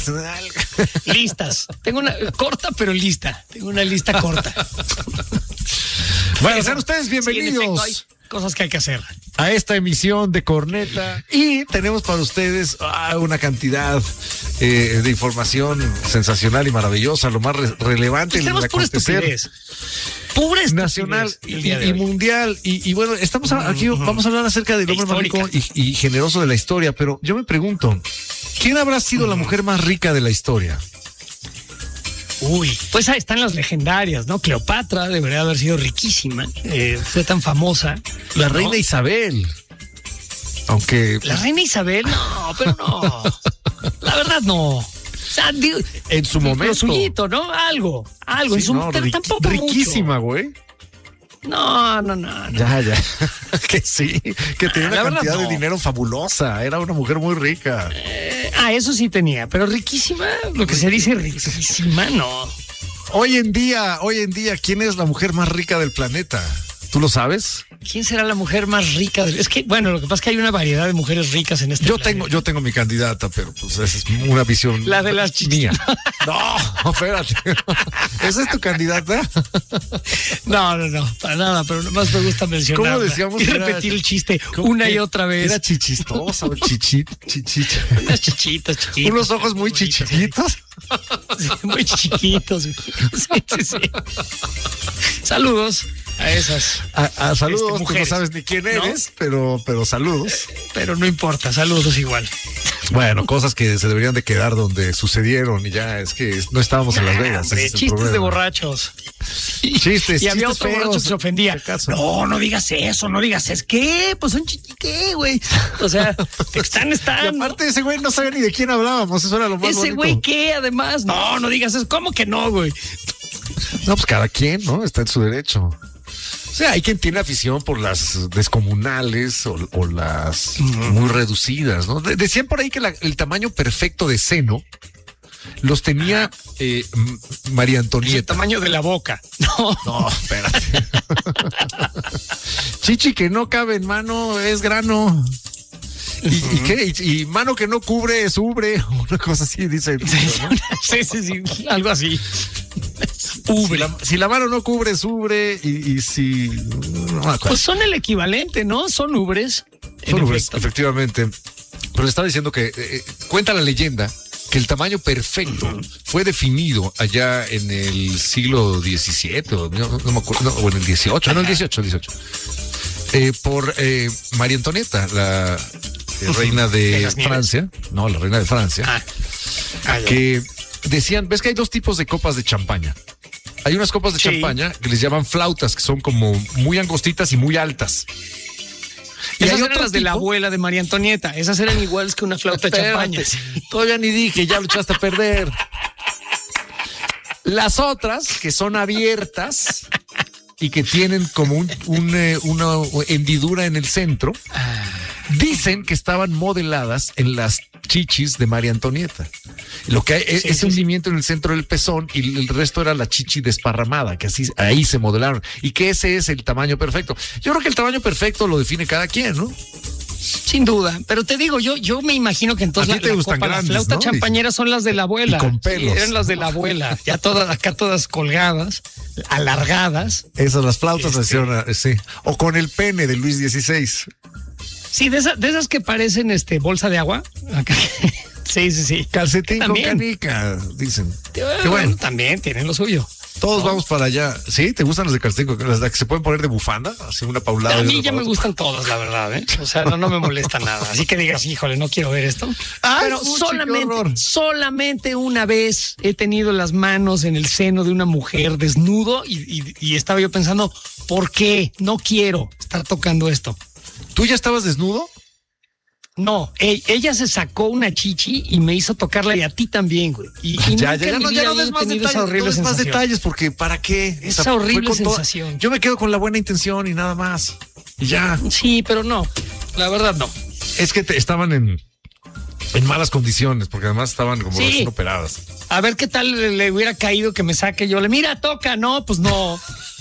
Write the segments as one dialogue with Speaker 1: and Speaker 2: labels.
Speaker 1: Listas. Tengo una corta, pero lista. Tengo una lista corta.
Speaker 2: Bueno, sean ustedes bienvenidos.
Speaker 1: Sí, en efecto, hay cosas que hay que hacer
Speaker 2: a esta emisión de Corneta y tenemos para ustedes una cantidad de información sensacional y maravillosa, lo más relevante en el acontecer
Speaker 1: pura
Speaker 2: nacional y mundial y bueno, estamos aquí, vamos a hablar acerca del hombre más rico y generoso de la historia, pero yo me pregunto, ¿quién habrá sido la mujer más rica de la historia?
Speaker 1: Uy, pues ahí están las legendarias, ¿no? Cleopatra debería haber sido riquísima, fue tan famosa.
Speaker 2: La reina Isabel. Aunque...
Speaker 1: La reina Isabel, no, pero no. La verdad, no. O sea, digo,
Speaker 2: en su momento.
Speaker 1: Lo suyito, ¿no? Algo. Sí, en su momento, tampoco
Speaker 2: riquísima, güey.
Speaker 1: No.
Speaker 2: Ya. Que sí, que tenía una cantidad de dinero fabulosa. Era una mujer muy rica.
Speaker 1: Eso sí tenía, pero riquísima, lo que se dice riquísima, no.
Speaker 2: Hoy en día, ¿quién es la mujer más rica del planeta? ¿Tú lo sabes?
Speaker 1: ¿Quién será la mujer más rica? Es que, bueno, lo que pasa es que hay una variedad de mujeres ricas en este planeta.
Speaker 2: Yo tengo mi candidata, pero pues esa es una visión.
Speaker 1: La de las chichis.
Speaker 2: No, espérate. ¿Esa es tu candidata?
Speaker 1: No, para nada, pero nomás me gusta mencionarla.
Speaker 2: ¿Cómo decíamos?
Speaker 1: Y repetir el chiste una y otra vez.
Speaker 2: Era chichistosa, chichita.
Speaker 1: Unas chichitas chiquitas.
Speaker 2: Unos ojos muy chiquititos.
Speaker 1: Sí, muy chiquitos. Sí. Saludos a esas.
Speaker 2: Saludos, tú no sabes ni quién eres, ¿no? pero saludos.
Speaker 1: Pero no importa, saludos igual.
Speaker 2: Bueno, cosas que se deberían de quedar donde sucedieron y ya, es que no estábamos en Las Vegas.
Speaker 1: Chistes de borrachos.
Speaker 2: Chistes.
Speaker 1: Y había
Speaker 2: chistes
Speaker 1: otro
Speaker 2: feos,
Speaker 1: borracho que se ofendía. No digas eso, ¿qué? Pues son ¿qué, güey? O sea, están.
Speaker 2: Y aparte ese güey no sabía ni de quién hablábamos, eso era lo más bonito.
Speaker 1: Ese güey, ¿qué? Además, no digas eso, ¿cómo que no, güey?
Speaker 2: No, pues cada quien, ¿no? Está en su derecho. O sea, hay quien tiene afición por las descomunales o las muy reducidas, ¿no? Decían por ahí que el tamaño perfecto de seno los tenía María Antonieta.
Speaker 1: El tamaño de la boca.
Speaker 2: No, espérate. Chichi que no cabe en mano es grano. ¿Y qué? Y mano que no cubre es ubre. Una cosa así, dice.
Speaker 1: Sí, algo así.
Speaker 2: Ubre. Si la mano no cubre es ubre y si... No,
Speaker 1: pues son el equivalente, ¿no? Son ubres.
Speaker 2: Son ubres, efectivamente. Pero le estaba diciendo que cuenta la leyenda que el tamaño perfecto fue definido allá en el siglo XVII, no me acuerdo, o en el XVIII, no, el XVIII. Por María Antonieta, la reina de Francia. No, la reina de Francia. Que decían, ves que hay dos tipos de copas de champaña. Hay unas copas de champaña que les llaman flautas, que son como muy angostitas y muy altas.
Speaker 1: Y esas eran las de la abuela de María Antonieta. Esas eran iguales que una flauta de champaña.
Speaker 2: Todavía ni dije, ya lo echaste a perder. Las otras, que son abiertas y que tienen como una hendidura en el centro, dicen que estaban modeladas en las chichis de María Antonieta. Lo que hay es ese hundimiento en el centro del pezón y el resto era la chichi desparramada, que así ahí se modelaron y que ese es el tamaño perfecto. Yo creo que el tamaño perfecto lo define cada quien, ¿no?
Speaker 1: Sin duda, pero te digo, yo me imagino que entonces la flauta champañera son las de la abuela.
Speaker 2: Y con pelos.
Speaker 1: Sí, eran las de la abuela, ya todas colgadas, alargadas.
Speaker 2: Esas, las flautas sí. O con el pene de Luis XVI.
Speaker 1: Sí, de esas que parecen bolsa de agua. Sí.
Speaker 2: Calcetín con canica, dicen.
Speaker 1: Qué bueno, también tienen lo suyo.
Speaker 2: Todos vamos para allá. ¿Sí? ¿Te gustan las de calcetín? Las de que se pueden poner de bufanda, así una paulada.
Speaker 1: A mí ya me gustan todas, la verdad, ¿eh? O sea, no me molesta nada. Así que digas, híjole, no quiero ver esto. Pero solamente una vez he tenido las manos en el seno de una mujer desnudo y estaba yo pensando, ¿por qué? No quiero estar tocando esto.
Speaker 2: ¿Tú ya estabas desnudo?
Speaker 1: No, ella se sacó una chichi y me hizo tocarla y a ti también, güey.
Speaker 2: Ya no des más detalles porque ¿para qué?
Speaker 1: Esa horrible sensación.
Speaker 2: Yo me quedo con la buena intención y nada más. Y ya.
Speaker 1: Sí, pero no, la verdad no.
Speaker 2: Es que estaban en malas condiciones porque además estaban como recién operadas.
Speaker 1: A ver qué tal le hubiera caído que me saque yo. Mira, toca, no, pues no.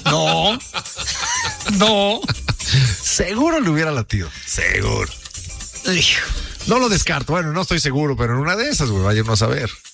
Speaker 1: No.
Speaker 2: Seguro le hubiera latido, seguro. No lo descarto, bueno, no estoy seguro, pero en una de esas, güey, vaya uno a saber.